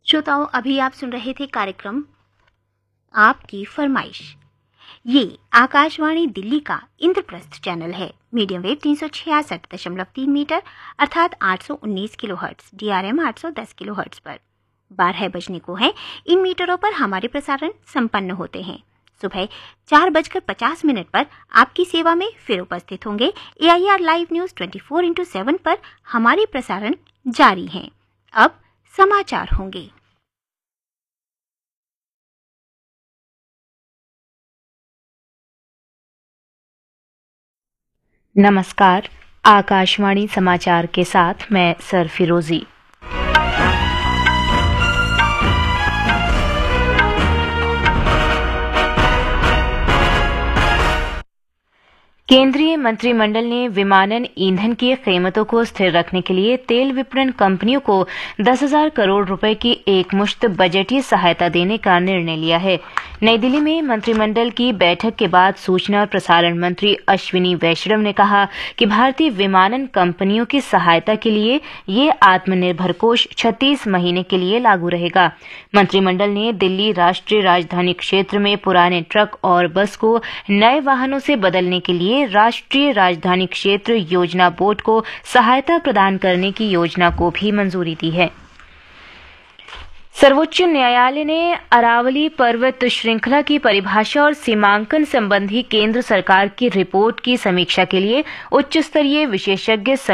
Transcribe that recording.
श्रोताओं, अभी आप सुन रहे थे कार्यक्रम आपकी फरमाइश। ये आकाशवाणी दिल्ली का इंद्रप्रस्थ चैनल है। मीडियम वेव 366.3 मीटर अर्थात 819 किलोहर्ट्ज, DRM 810 किलोहर्ट्ज पर 12 बजने को है। इन मीटरों पर हमारे प्रसारण संपन्न होते हैं। सुबह 4:50 पर आपकी सेवा में फिर उपस्थित होंगे। AIR लाइव न्यूज 24/7 पर हमारे प्रसारण जारी हैं। अब समाचार होंगे। नमस्कार, आकाशवाणी समाचार के साथ मैं सर फिरोजी। केंद्रीय मंत्रिमंडल ने विमानन ईंधन की कीमतों को स्थिर रखने के लिए तेल विपणन कंपनियों को 10,000 करोड़ रुपए की एकमुश्त बजटीय सहायता देने का निर्णय लिया है। नई दिल्ली में मंत्रिमंडल की बैठक के बाद सूचना और प्रसारण मंत्री अश्विनी वैष्णव ने कहा कि भारतीय विमानन कंपनियों की सहायता के लिए ये आत्मनिर्भर कोष 36 महीने के लिए लागू रहेगा। मंत्रिमंडल ने दिल्ली राष्ट्रीय राजधानी क्षेत्र में पुराने ट्रक और बस को नए वाहनों से बदलने के लिए राष्ट्रीय राजधानी क्षेत्र योजना बोर्ड को सहायता प्रदान करने की योजना को भी मंजूरी दी है। सर्वोच्च न्यायालय ने अरावली पर्वत श्रृंखला की परिभाषा और सीमांकन संबंधी केंद्र सरकार की रिपोर्ट की समीक्षा के लिए उच्च स्तरीय विशेषज्ञ